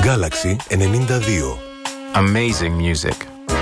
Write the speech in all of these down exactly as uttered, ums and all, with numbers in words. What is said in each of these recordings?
Galaxy ενενήντα δύο. Amazing music.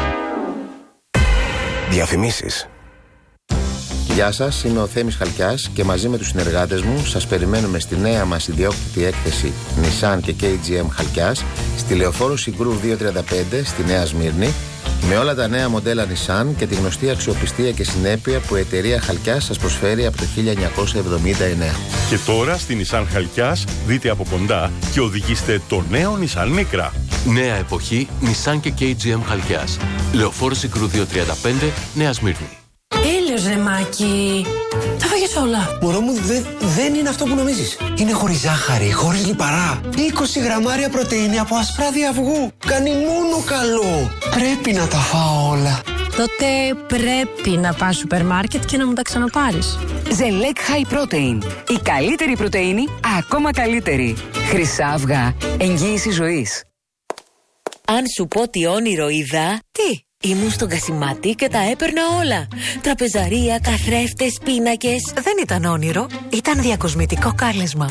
Διαφημίσεις. Γεια σας, είμαι ο Θέμης Χαλκιάς και μαζί με τους συνεργάτες μου σας περιμένουμε στη νέα μας ιδιόκτητη έκθεση Nissan και κέι τζι εμ Χαλκιάς στη Λεωφόρο Συγκρού διακόσια τριάντα πέντε στη Νέα Σμύρνη, με όλα τα νέα μοντέλα Nissan και τη γνωστή αξιοπιστία και συνέπεια που η εταιρεία Χαλκιάς σας προσφέρει από το χίλια εννιακόσια εβδομήντα εννέα. Και τώρα στη Nissan Χαλκιάς δείτε από κοντά και οδηγήστε το νέο Nissan Micra. Νέα εποχή Nissan και κέι τζι εμ Χαλκιάς. Λεωφόρο Συγκρού διακόσια τριάντα πέντε, Νέα Σμύρνη. Έλεος ρε Μάκη, τα φάγες όλα. Μωρό μου, δε, δεν είναι αυτό που νομίζεις. Είναι χωρίς ζάχαρη, χωρίς λιπαρά. είκοσι γραμμάρια πρωτεΐνη από ασπράδια αυγού. Κάνει μόνο καλό. Πρέπει να τα φάω όλα. Τότε πρέπει να πας σούπερ μάρκετ και να μου τα ξαναπάρεις. Ζελέκ High Protein. Η καλύτερη πρωτεΐνη, ακόμα καλύτερη. Χρυσά αυγά. Εγγύηση ζωής. Αν σου πω τι όνειρο είδα, τι? Ήμουν στον Κασιμάτη και τα έπαιρνα όλα. Τραπεζαρία, καθρέφτες, πίνακες. Δεν ήταν όνειρο, ήταν διακοσμητικό κάλεσμα.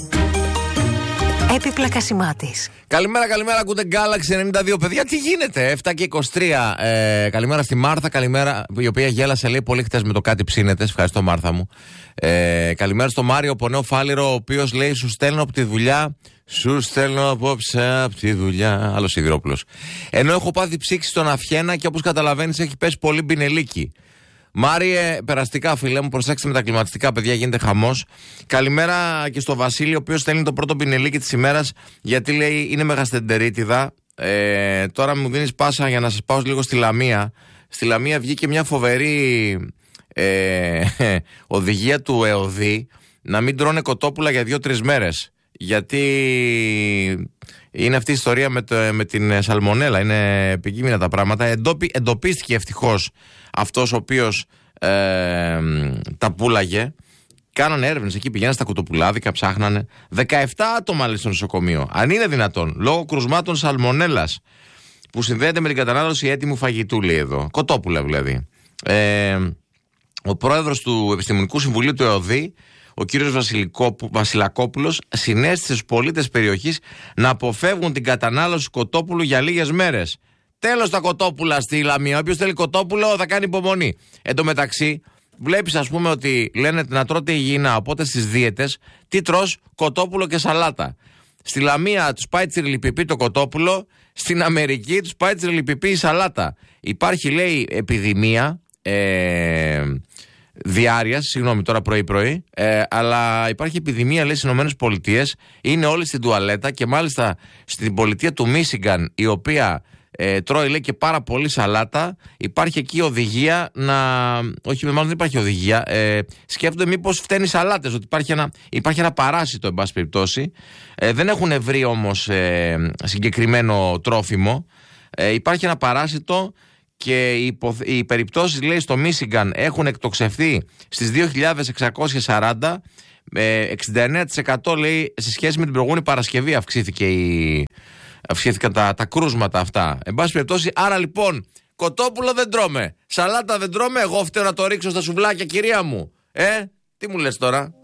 Έπιπλα Κασιμάτης. Καλημέρα, καλημέρα, ακούτε Galaxy ενενήντα δύο. Παιδιά, τι γίνεται, εφτά και είκοσι τρία. Ε, καλημέρα στη Μάρθα, καλημέρα, η οποία γέλασε λέει πολύ χτες με το κάτι ψήνετες. Ευχαριστώ, Μάρθα μου. Ε, καλημέρα στο Μάριο Πονέο Φάληρο, ο οποίος λέει: σου στέλνω από τη δουλειά. Σου στέλνω απόψε από τη δουλειά. Άλλο Σιδηρόπουλος. Ενώ έχω πάθει ψήξη στον Αυχένα και όπως καταλαβαίνεις έχει πέσει πολύ μπινελίκι. Μάριε, περαστικά φίλε μου, προσέξτε με τα κλιματιστικά, παιδιά, γίνεται χαμός. Καλημέρα και στο Βασίλη, ο οποίος στέλνει το πρώτο μπινελίκι της ημέρας, γιατί λέει είναι μεγαστεντερίτιδα. Ε, τώρα μου δίνεις πάσα για να σας πάω λίγο στη Λαμία. Στη Λαμία βγήκε μια φοβερή ε, οδηγία του ΕΟΔΗ να μην τρώνε κοτόπουλα για δύο-τρεις μέρες. Γιατί είναι αυτή η ιστορία με, το, με την σαλμονέλα, είναι επικείμενα τα πράγματα. Εντοπι, εντοπίστηκε ευτυχώς αυτός ο οποίος ε, τα πούλαγε. Κάνανε έρευνες εκεί, πηγαίνανε στα κοτοπουλάδικα, ψάχνανε. δεκαεπτά άτομα λέει στο νοσοκομείο. Αν είναι δυνατόν, λόγω κρουσμάτων σαλμονέλας που συνδέεται με την κατανάλωση έτοιμου φαγητού, λέει εδώ. Κοτόπουλα δηλαδή. Ε, ο πρόεδρος του Επιστημονικού Συμβουλίου του ΕΟΔΗ, ο κύριος Βασιλακόπουλος, συνέστησε στους πολίτες περιοχής να αποφεύγουν την κατανάλωση κοτόπουλου για λίγες μέρες. Τέλος τα κοτόπουλα στη Λαμία. Όποιος θέλει κοτόπουλο θα κάνει υπομονή. Εν τω μεταξύ, βλέπεις ας πούμε ότι λένε να τρώτε υγιεινά. Οπότε στις δίαιτες, τι τρως? Κοτόπουλο και σαλάτα. Στη Λαμία τους πάει τσιριλιπιπί το κοτόπουλο. Στην Αμερική τους πάει τσιριλιπιπί η σαλάτα. Υπάρχει, λέει, επιδημία. Ε, διάρειας, συγγνώμη τώρα πρωί-πρωί, ε, αλλά υπάρχει επιδημία, λέει, στις ΗΠΑ. Είναι όλοι στην τουαλέτα και μάλιστα στην πολιτεία του Μίσιγκαν, η οποία ε, τρώει, λέει, και πάρα πολύ σαλάτα. Υπάρχει εκεί οδηγία να. Όχι, μάλλον δεν υπάρχει οδηγία. Ε, σκέφτονται μήπως φταίνει σαλάτες, ότι υπάρχει ένα, υπάρχει ένα παράσιτο, εν πάση περιπτώσει. Ε, δεν έχουν βρει όμως ε, συγκεκριμένο τρόφιμο. Ε, υπάρχει ένα παράσιτο. Και οι, υποθ... οι περιπτώσεις, λέει, στο Μίσιγκαν έχουν εκτοξευθεί στις δύο χιλιάδες εξακόσιες σαράντα. Ε, εξήντα εννέα τοις εκατό, λέει, σε σχέση με την προηγούμενη Παρασκευή αυξήθηκε η... αυξήθηκαν τα, τα κρούσματα αυτά. Εν πάση περιπτώσει, άρα λοιπόν, κοτόπουλο δεν τρώμε, σαλάτα δεν τρώμε. Εγώ φταίω να το ρίξω στα σουβλάκια, κυρία μου. Ε, τι μου λες τώρα?